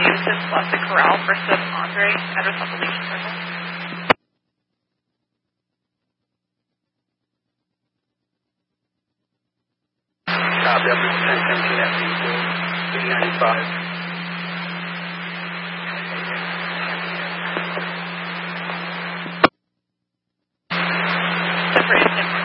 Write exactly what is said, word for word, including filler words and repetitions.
Houston plus the corral for Sub Andre, address on the Legion Circle. Copy, up to ten seventeen F D two, eight ninety-five. Separate